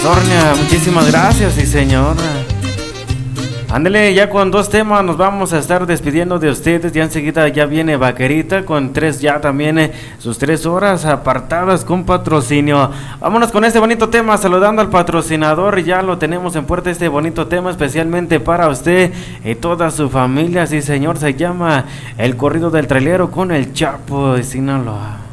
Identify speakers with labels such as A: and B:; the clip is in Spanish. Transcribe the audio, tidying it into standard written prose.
A: California. Muchísimas gracias, sí señor. Ándele, ya con 2 temas nos vamos a estar despidiendo de ustedes. Ya enseguida ya viene Vaquerita con 3, ya también sus 3 horas apartadas con patrocinio. Vámonos con este bonito tema, saludando al patrocinador. Ya lo tenemos en puerta, este bonito tema especialmente para usted y toda su familia. Sí señor, se llama El Corrido del Trailero con el Chapo de Sinaloa.